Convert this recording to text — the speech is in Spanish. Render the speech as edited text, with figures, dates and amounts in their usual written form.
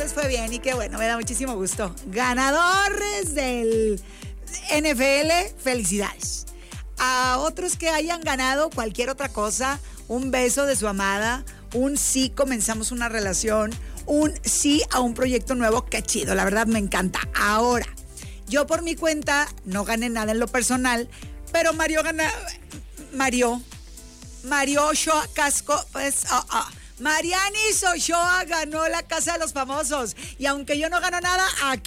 les fue bien y qué bueno, me da muchísimo gusto. Ganadores del NFL, felicidades. A otros que hayan ganado cualquier otra cosa, un beso de su amada, un sí, comenzamos una relación, un sí a un proyecto nuevo, qué chido, la verdad me encanta. Ahora, yo por mi cuenta no gané nada en lo personal, pero Mario Ochoa Casco, pues, Marianis Ochoa ganó la Casa de los Famosos. Y aunque yo no gano nada, aquí